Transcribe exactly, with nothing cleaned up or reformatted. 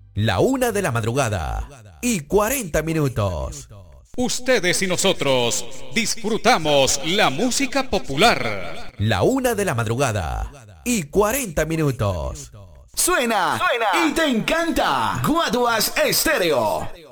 La una de la madrugada y cuarenta minutos. Ustedes y nosotros disfrutamos la música popular. La una de la madrugada y cuarenta minutos. Suena, Suena y te encanta. Guaduas Estéreo.